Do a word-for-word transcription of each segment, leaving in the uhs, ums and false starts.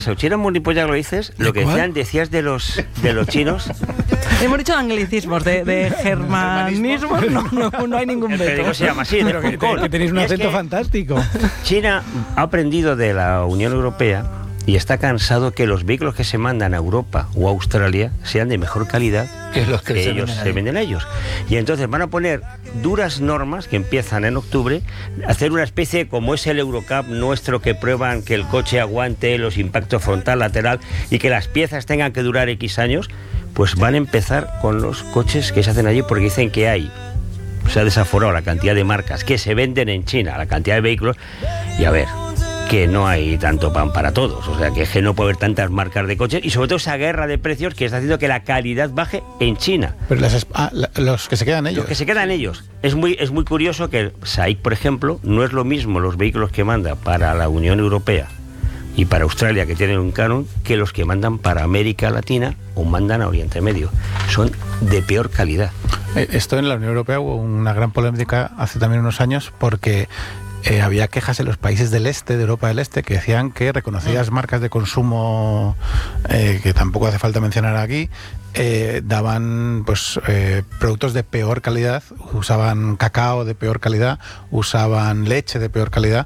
China Monipo, ya lo dices, lo que decían, decías de los de los chinos. Hemos dicho anglicismos, de, de germanismos, no, no, no hay ningún veto. El periódico se llama así, pero que, que tenéis un acento que fantástico. China ha aprendido de la Unión Europea y está cansado que los vehículos que se mandan a Europa o a Australia sean de mejor calidad que los que, que se ellos venden se venden a ellos. Y entonces van a poner duras normas que empiezan en octubre, hacer una especie como es el Eurocup nuestro, que prueban que el coche aguante los impactos frontal, lateral y que las piezas tengan que durar X años. Pues van a empezar con los coches que se hacen allí, porque dicen que hay, se ha desaforado la cantidad de marcas que se venden en China, la cantidad de vehículos, y a ver, que no hay tanto pan para todos, o sea, que, que no puede haber tantas marcas de coches, y sobre todo esa guerra de precios que está haciendo que la calidad baje en China. Pero las, ah, la, los que se quedan ellos. Los que se quedan ellos. Es muy, es muy curioso que SAIC, por ejemplo, no es lo mismo los vehículos que manda para la Unión Europea y para Australia, que tienen un canon, que los que mandan para América Latina o mandan a Oriente Medio. Son de peor calidad. Esto en la Unión Europea hubo una gran polémica hace también unos años, porque eh, había quejas en los países del este, de Europa del Este, que decían que reconocidas marcas de consumo, eh, que tampoco hace falta mencionar aquí, eh, daban pues eh, productos de peor calidad, usaban cacao de peor calidad, usaban leche de peor calidad,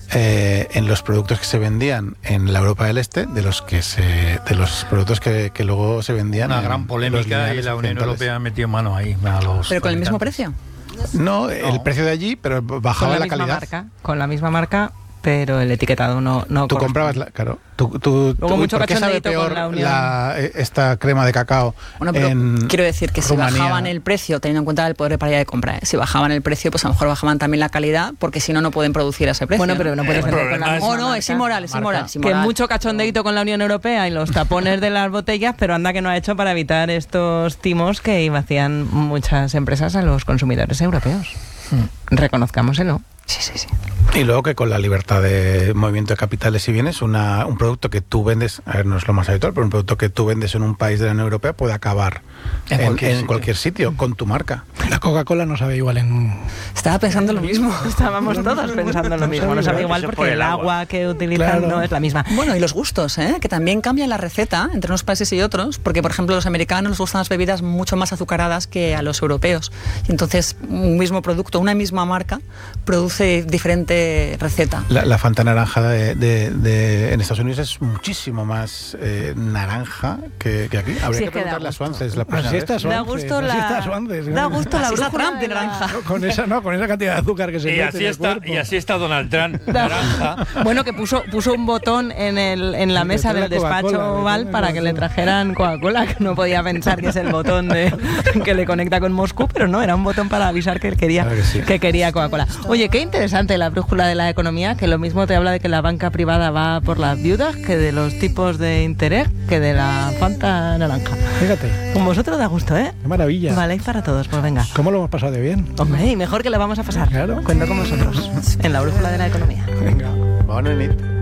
Eh, en los productos que se vendían en la Europa del Este, de los que se, de los productos que, que luego se vendían. Una en gran polémica, y la Unión Europea metió mano ahí a los. ¿Pero con el mismo precio? No, el no. precio de allí, pero bajaba con la, la calidad. Marca, con la misma marca, pero el etiquetado no no Tú comprabas, la, claro. Tú, tú, Luego tú, mucho ¿por qué sabe cachondeíto peor con la Unión? La, esta crema de cacao? Bueno, pero en quiero decir que Rumanía. Si bajaban el precio, teniendo en cuenta el poder de paridad de compra, ¿eh? Si bajaban el precio, pues a lo mejor bajaban también la calidad, porque si no, no pueden producir a ese precio. Bueno, pero no puedes vender con la misma O no, marca. es inmoral, es inmoral, es Que inmoral. mucho cachondeíto con la Unión Europea y los tapones de las botellas, pero anda que no ha hecho para evitar estos timos que hacían muchas empresas a los consumidores europeos. Hmm. Reconozcámoselo. Sí, sí, sí. Y luego que con la libertad de movimiento de capitales y bienes, una, un producto que tú vendes, a ver, no es lo más habitual, pero un producto que tú vendes en un país de la Unión Europea puede acabar en, en, cualquier, en sitio. cualquier sitio con tu marca. La Coca-Cola no sabe igual en... Estaba pensando lo mismo. Estábamos todos pensando lo mismo. No sabe igual porque por el agua que utilizan claro. no es la misma. Bueno, y los gustos, ¿eh? Que también cambia la receta entre unos países y otros, porque, por ejemplo, a los americanos les gustan las bebidas mucho más azucaradas que a los europeos. Y entonces, un mismo producto, una misma marca, produce diferente receta. La, la Fanta naranja de, de, de, en Estados Unidos es muchísimo más eh, naranja que, que aquí. Habría sí, que preguntarle a Swances la próxima vez. Vez. Da gusto la... Así Swances, ¿no? Da gusto la brújula Trump de naranja. No, con esa no, con esa cantidad de azúcar que se y mete así en el está cuerpo. Y así está Donald Trump, naranja. Bueno, que puso puso un botón en el en la mesa del despacho Oval para que le trajeran Coca-Cola, que no podía pensar que es el botón de, que le conecta con Moscú, pero no, era un botón para avisar que él quería, claro que, sí. que quería Coca-Cola. Oye, qué interesante la brújula de la economía, que lo mismo te habla de que la banca privada va por las viudas, que de los tipos de interés, que de la Fanta naranja. Fíjate. Con vosotros da gusto, ¿eh? Qué maravilla. Vale, y para todos, pues venga. ¿Cómo lo hemos pasado de bien? Hombre, y mejor que lo vamos a pasar. Claro. Cuento con vosotros en la brújula de la economía. Venga. Buena nit.